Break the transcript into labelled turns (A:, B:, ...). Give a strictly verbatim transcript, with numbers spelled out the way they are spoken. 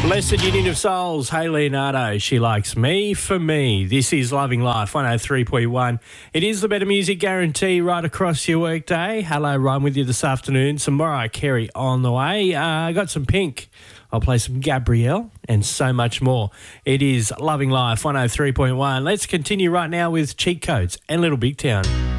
A: Blessed Union of Souls, hey Leonardo, she likes me for me. This is Loving Life, one oh three point one. It is the better music guarantee right across your workday. Hello, Ryan with you this afternoon. Some Mariah Carey on the way. I uh, got some Pink. I'll play some Gabrielle and so much more. It is Loving Life, one oh three point one. Let's continue right now with Cheat Codes and Little Big Town.